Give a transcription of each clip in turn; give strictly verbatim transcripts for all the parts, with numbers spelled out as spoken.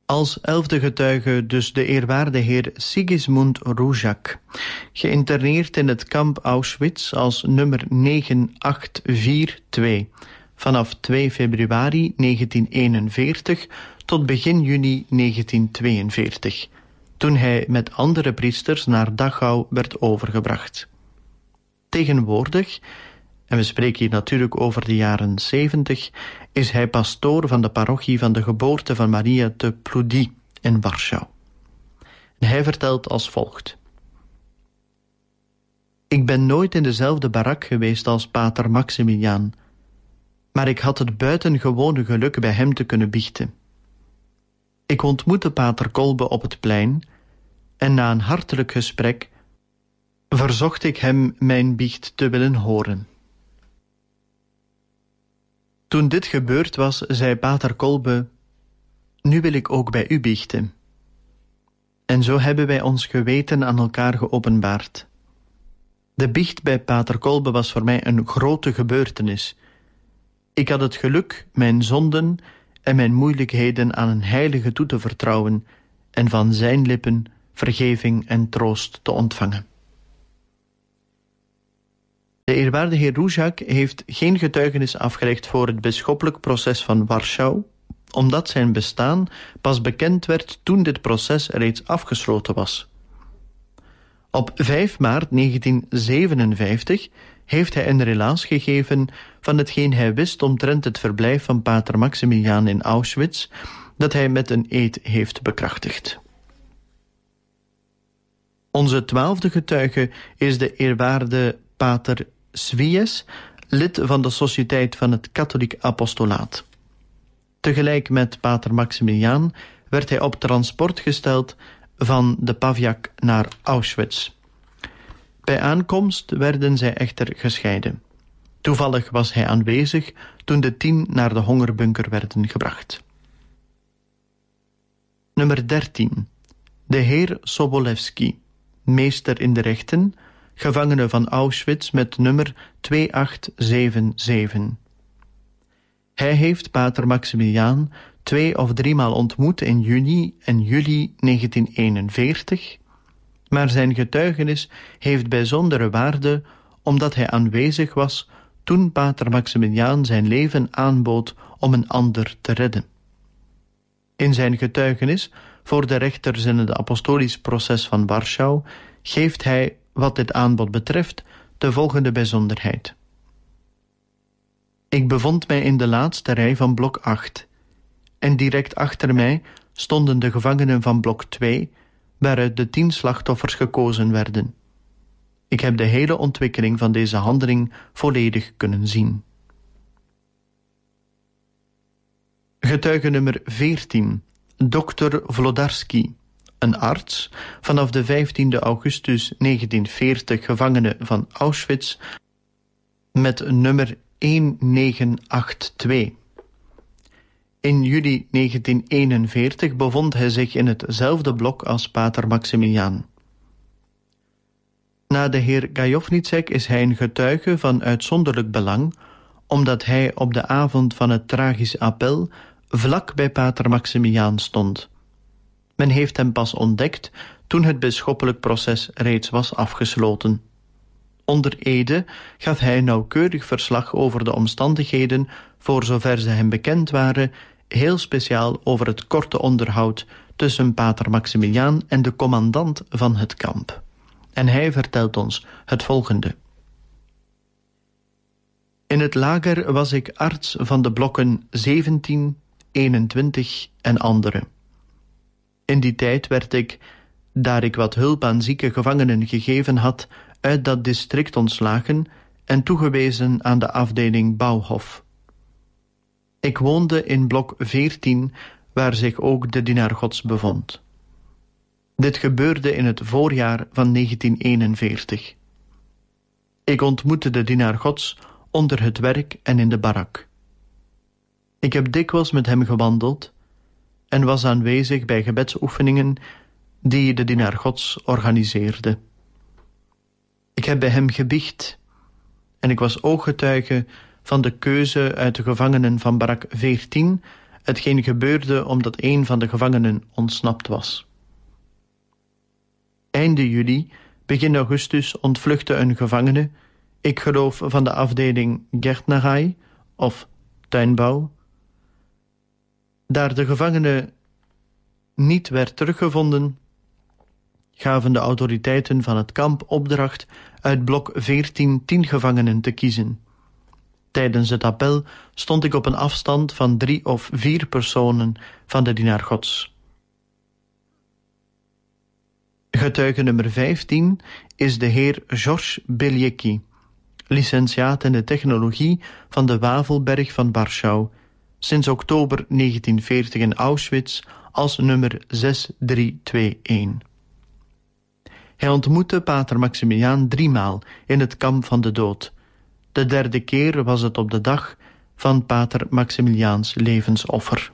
Als elfde getuige dus de eerwaarde heer Sigismund Rózsák, geïnterneerd in het kamp Auschwitz als nummer negen acht vier twee, vanaf twee februari negentien eenenveertig tot begin juni negentien tweeënveertig, toen hij met andere priesters naar Dachau werd overgebracht. Tegenwoordig, en we spreken hier natuurlijk over de jaren zeventig, is hij pastoor van de parochie van de geboorte van Maria te Ploudi in Warschau. En hij vertelt als volgt. Ik ben nooit in dezelfde barak geweest als pater Maximiliaan, maar ik had het buitengewone geluk bij hem te kunnen biechten. Ik ontmoette pater Kolbe op het plein en na een hartelijk gesprek verzocht ik hem mijn biecht te willen horen. Toen dit gebeurd was, zei pater Kolbe, nu wil ik ook bij u biechten. En zo hebben wij ons geweten aan elkaar geopenbaard. De biecht bij pater Kolbe was voor mij een grote gebeurtenis. Ik had het geluk mijn zonden en mijn moeilijkheden aan een heilige toe te vertrouwen en van zijn lippen vergeving en troost te ontvangen. De eerwaarde heer Rózsák heeft geen getuigenis afgelegd voor het bisschoppelijk proces van Warschau, omdat zijn bestaan pas bekend werd toen dit proces reeds afgesloten was. Op vijf maart negentien zevenenvijftig heeft hij een relaas gegeven van hetgeen hij wist omtrent het verblijf van pater Maximiliaan in Auschwitz, dat hij met een eed heeft bekrachtigd. Onze twaalfde getuige is de eerwaarde pater Swijes, lid van de Sociëteit van het Katholiek Apostolaat. Tegelijk met pater Maximiliaan werd hij op transport gesteld van de Pavjak naar Auschwitz. Bij aankomst werden zij echter gescheiden. Toevallig was hij aanwezig toen de tien naar de hongerbunker werden gebracht. Nummer dertien. De heer Sobolewski, meester in de rechten, gevangene van Auschwitz met nummer twee acht zeven zeven. Hij heeft pater Maximiliaan twee of driemaal ontmoet in juni en juli negentien eenenveertig, maar zijn getuigenis heeft bijzondere waarde omdat hij aanwezig was toen pater Maximiliaan zijn leven aanbood om een ander te redden. In zijn getuigenis voor de rechters in het apostolisch proces van Warschau geeft hij, wat dit aanbod betreft, de volgende bijzonderheid. Ik bevond mij in de laatste rij van blok acht en direct achter mij stonden de gevangenen van blok twee, waaruit de tien slachtoffers gekozen werden. Ik heb de hele ontwikkeling van deze handeling volledig kunnen zien. Getuige nummer veertien, dokter Vlodarski, een arts, vanaf de vijftiende augustus negentien veertig gevangene van Auschwitz, met nummer een negen acht twee. In juli negentien eenenveertig bevond hij zich in hetzelfde blok als pater Maximiliaan. Na de heer Gajovnicek is hij een getuige van uitzonderlijk belang, omdat hij op de avond van het tragisch appel vlak bij pater Maximiliaan stond. Men heeft hem pas ontdekt toen het bisschoppelijk proces reeds was afgesloten. Onder ede gaf hij nauwkeurig verslag over de omstandigheden, voor zover ze hem bekend waren, heel speciaal over het korte onderhoud tussen pater Maximiliaan en de commandant van het kamp. En hij vertelt ons het volgende. In het lager was ik arts van de blokken zeventien, eenentwintig en andere. In die tijd werd ik, daar ik wat hulp aan zieke gevangenen gegeven had, uit dat district ontslagen en toegewezen aan de afdeling Bauhof. Ik woonde in blok veertien, waar zich ook de dienaar Gods bevond. Dit gebeurde in het voorjaar van negentien eenenveertig. Ik ontmoette de dienaar Gods onder het werk en in de barak. Ik heb dikwijls met hem gewandeld en was aanwezig bij gebedsoefeningen die de dienaar Gods organiseerde. Ik heb bij hem gebiecht en ik was ooggetuige van de keuze uit de gevangenen van barak veertien hetgeen gebeurde omdat een van de gevangenen ontsnapt was. Einde juli, begin augustus ontvluchtte een gevangene, ik geloof van de afdeling Gärtnerei of tuinbouw. Daar de gevangene niet werd teruggevonden, gaven de autoriteiten van het kamp opdracht uit blok veertien tien gevangenen te kiezen. Tijdens het appel stond ik op een afstand van drie of vier personen van de dienaar Gods. Getuige nummer vijftien is de heer Georges Beliecki, licentiaat in de technologie van de Wavelberg van Warschau, sinds oktober negentien veertig in Auschwitz als nummer zes drie twee een. Hij ontmoette pater Maximiliaan driemaal in het kamp van de dood. De derde keer was het op de dag van pater Maximiliaans levensoffer.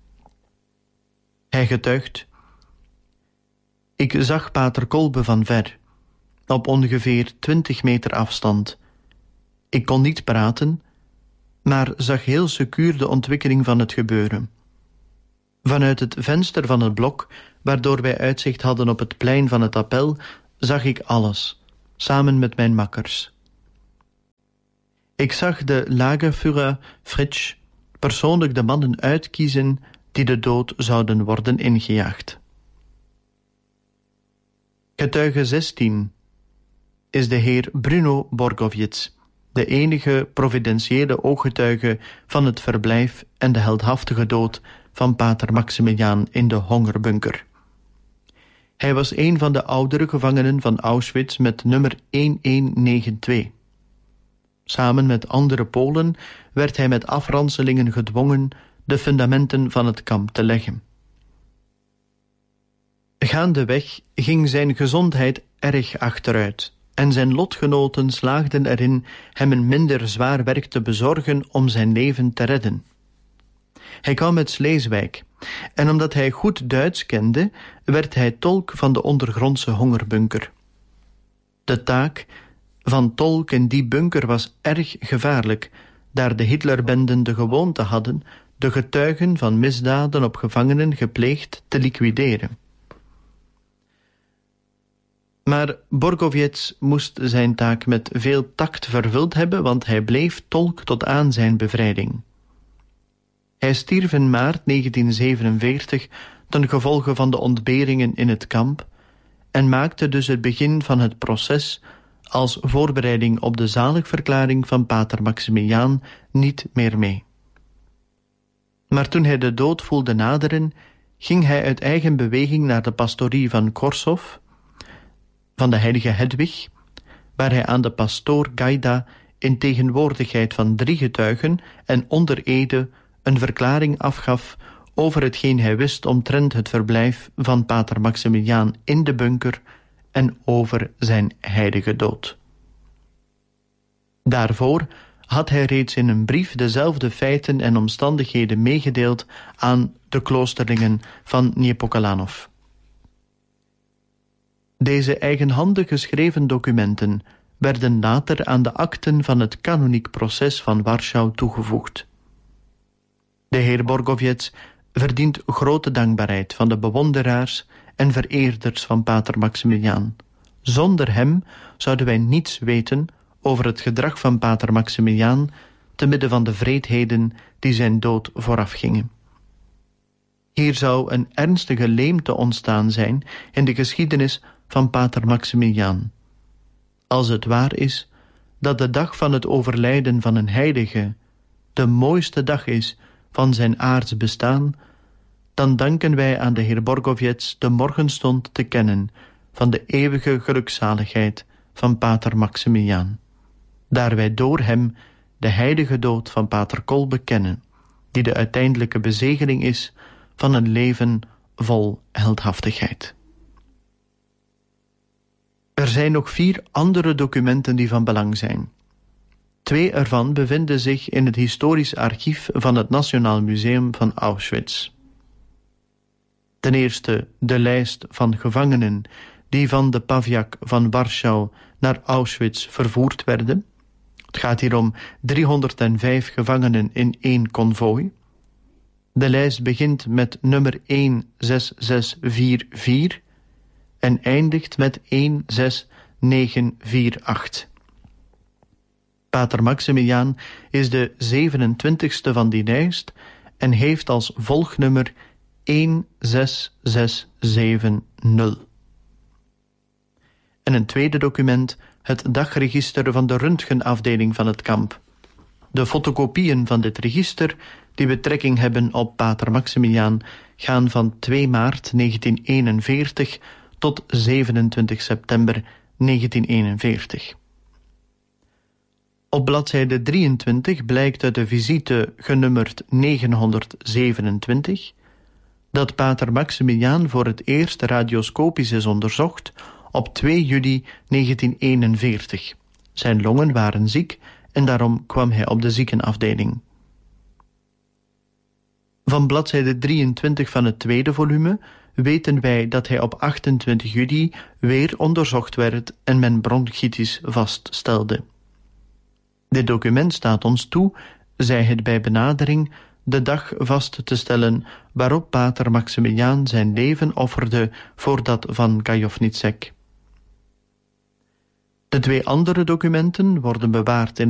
Hij getuigt: ik zag pater Kolbe van ver, op ongeveer twintig meter afstand. Ik kon niet praten, maar zag heel secuur de ontwikkeling van het gebeuren. Vanuit het venster van het blok, waardoor wij uitzicht hadden op het plein van het appel, zag ik alles, samen met mijn makkers. Ik zag de Lagerführer Fritsch persoonlijk de mannen uitkiezen die de dood zouden worden ingejaagd. Getuige zestien is de heer Bruno Borgovits, de enige providentiële ooggetuige van het verblijf en de heldhaftige dood van pater Maximiliaan in de hongerbunker. Hij was een van de oudere gevangenen van Auschwitz met nummer honderdnegenentwintig. Samen met andere Polen werd hij met afranselingen gedwongen de fundamenten van het kamp te leggen. Gaandeweg ging zijn gezondheid erg achteruit en zijn lotgenoten slaagden erin hem een minder zwaar werk te bezorgen om zijn leven te redden. Hij kwam uit Sleeswijk en omdat hij goed Duits kende, werd hij tolk van de ondergrondse hongerbunker. De taak van tolk in die bunker was erg gevaarlijk, daar de Hitlerbenden de gewoonte hadden de getuigen van misdaden op gevangenen gepleegd te liquideren. Maar Borgovits moest zijn taak met veel tact vervuld hebben, want hij bleef tolk tot aan zijn bevrijding. Hij stierf in maart negentien zevenenveertig ten gevolge van de ontberingen in het kamp en maakte dus het begin van het proces als voorbereiding op de zaligverklaring van pater Maximiliaan niet meer mee. Maar toen hij de dood voelde naderen, ging hij uit eigen beweging naar de pastorie van Korsov, van de heilige Hedwig, waar hij aan de pastoor Gaida in tegenwoordigheid van drie getuigen en onder ede een verklaring afgaf over hetgeen hij wist omtrent het verblijf van pater Maximiliaan in de bunker en over zijn heilige dood. Daarvoor had hij reeds in een brief dezelfde feiten en omstandigheden meegedeeld aan de kloosterlingen van Niepokalanów. Deze eigenhandig geschreven documenten werden later aan de akten van het kanoniek proces van Warschau toegevoegd. De heer Borgovits verdient grote dankbaarheid van de bewonderaars en vereerders van pater Maximiliaan. Zonder hem zouden wij niets weten over het gedrag van pater Maximiliaan te midden van de wreedheden die zijn dood voorafgingen. Hier zou een ernstige leemte ontstaan zijn in de geschiedenis van pater Maximiliaan. Als het waar is dat de dag van het overlijden van een heilige de mooiste dag is van zijn aards bestaan, dan danken wij aan de heer Borgovits de morgenstond te kennen van de eeuwige gelukzaligheid van pater Maximiliaan, daar wij door hem de heilige dood van pater Kolbe kennen, die de uiteindelijke bezegeling is van een leven vol heldhaftigheid. Er zijn nog vier andere documenten die van belang zijn. Twee ervan bevinden zich in het historisch archief van het Nationaal Museum van Auschwitz. Ten eerste de lijst van gevangenen die van de Pawiak van Warschau naar Auschwitz vervoerd werden. Het gaat hier om driehonderdvijf gevangenen in één konvooi. De lijst begint met nummer een zes zes vier vier en eindigt met een zes negen vier acht. Pater Maximiliaan is de zevenentwintigste van die lijst en heeft als volgnummer een zes zes zeven nul. En een tweede document, het dagregister van de röntgenafdeling van het kamp. De fotocopieën van dit register, die betrekking hebben op Pater Maximiliaan, gaan van twee maart negentien eenenveertig tot zevenentwintig september negentien eenenveertig. Op bladzijde drieëntwintig blijkt uit de visite genummerd negenhonderdzevenentwintig dat Pater Maximiliaan voor het eerst radioscopisch is onderzocht op twee juli negentien eenenveertig. Zijn longen waren ziek en daarom kwam hij op de ziekenafdeling. Van bladzijde drieëntwintig van het tweede volume weten wij dat hij op achtentwintig juli weer onderzocht werd en men bronchitis vaststelde. Dit document staat ons toe, zij het bij benadering, de dag vast te stellen waarop Pater Maximiliaan zijn leven offerde voor dat van Gajovnicek. De twee andere documenten worden bewaard in